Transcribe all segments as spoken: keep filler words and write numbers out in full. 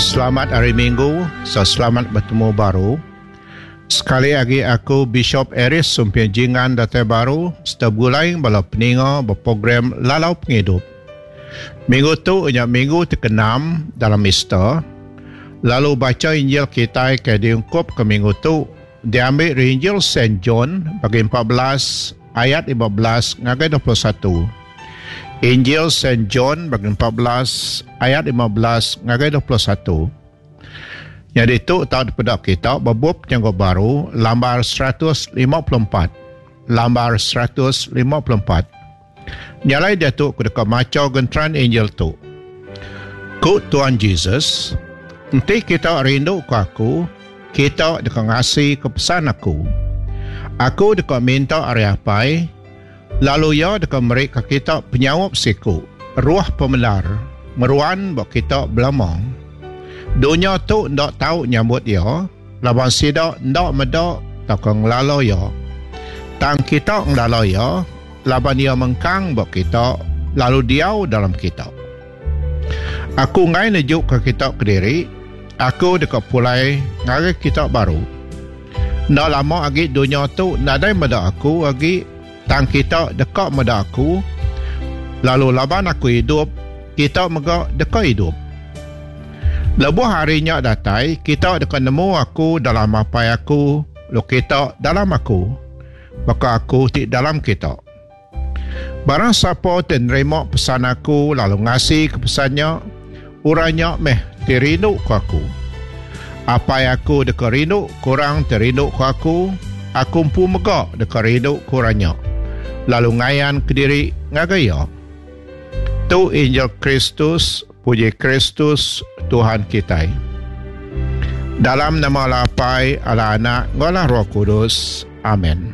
Selamat hari Minggu, so selamat bertemu baru. Sekali lagi aku Bishop Eris Sumpian Jingan Datai Baru, setiap bulan bala peninga berprogram Lalau Penghidup. Minggu tu adalah minggu keenam dalam Easter. Lalu baca Injil kita ke diungkup ke minggu tu, diambil dari Injil Saint John bagi empat belas ayat lima belas ngagai dua puluh satu. Injil Saint John bagi empat belas ayat lima belas ngagai dua puluh satu. Jadi itu tahu daripada kita berbub yang baru lambar seratus lima puluh empat. Lambar seratus lima puluh empat. Nyalai dia tu ketika maca gentran Injil tu. Ku Tuhan Yesus, nanti kita rindu ke aku, kita dekat ngasih kepesan aku. Aku dekat minta hari apa, lalu ya dekat mereka kita penyawab siku, ruah pemelar, meruan buat kita belamang. Dunia tu ndak tahu nyambut ya, laban sidak ndak medak takang lalu ya. Tang kita nglalu ya, laban ia mengkang buat kita, lalu diau dalam kita. Aku ngai nejuk ke kita kediri, aku dekat pulai ngai kita baru. Ndak lama lagi dunia tu nadai medak aku lagi. Tang kita dekat medak aku, lalu laban aku hidup, kita mega dekat hidup. Lebuh harinya datai, kita dekat nemu aku dalam apa aku, lo kita dalam aku, maka aku di dalam kita. Barang siapa menerima pesan aku, lalu ngasih kepesannya, uranya meh terindu ke aku. Apa aku dekat rindu, kurang terindu ke aku, aku pun mega dekat rindu kurangnya. Lalu ngayan ke diri ngagaya. Tu Injil Kristus, puji Kristus Tuhan kita. Dalam nama lapai ala anak ngolah Roh Kudus. Amin.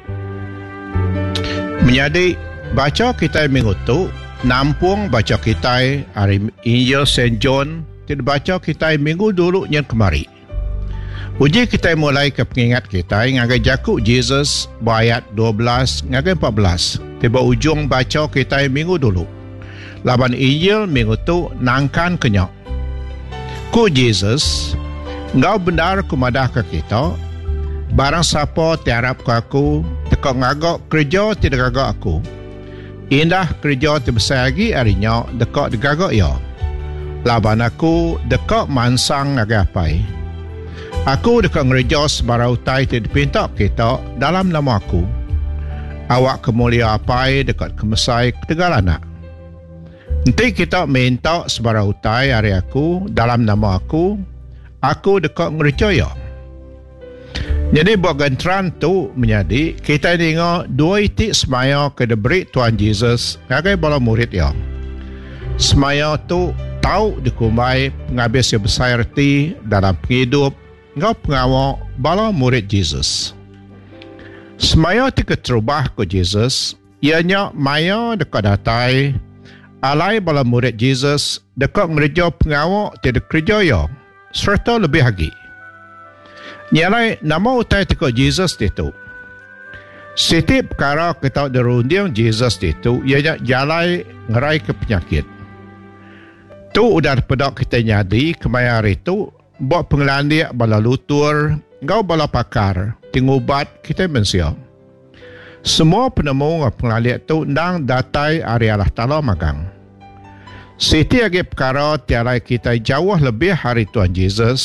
Menjadi baca kita minggu tu nampung baca kita hari Injil Saint John, tidak baca kita minggu dulu yang kemari. Uji kita mulai ke pengingat kita ngagai jakuk Jesus ayat dua belas ngagai empat belas. Tiba ujung baca kita minggu dulu. Laban Injil minggu tu nangkan kenyak. Ku Jesus, engkau benar kumadah ke kita. Barang siapa tiarap ke aku, tekak ngagak kerja tidak gagak aku. Indah kerja terbesar lagi harinya dekat digagak ya. Laban aku dekat mansang ngagai apai. Aku dekat ngerja sebarau tai tidak pinta kita dalam nama aku. Awak kemulia apai dekat kemesai ketegalana. Nanti kita minta sebarau tai hari aku dalam nama aku. Aku dekat ngerja ya. Jadi buat gentran tu menjadi kita dengar dua itik semaya ke deberi Tuhan Yesus ngagai bala murid ya. Semaya tu tahu dikumbai ngabis yang besar erti dalam penghidup ngau pengawal bala murid Jesus. Semaya tika terubah ke Jesus, ianya maya dekat datai, alai bala murid Jesus dekat ngerja pengawal tidak kerja ya, serta lebih lagi. Nyalai nama utai tika Jesus itu. Setiap perkara kita derundiang Jesus itu, ianya jalai ngerai ke penyakit. Tu udah pedak kita nyadi kemaya hari itu, buat pengelandia bala lutur, ngau bala pakar, tingubat kita mensia. Semua penemu ngau pengelandia tu ndang datai ari Allah Ta'ala magang. Siti agi perkara tiarai kita jauh lebih hari Tuhan Yesus,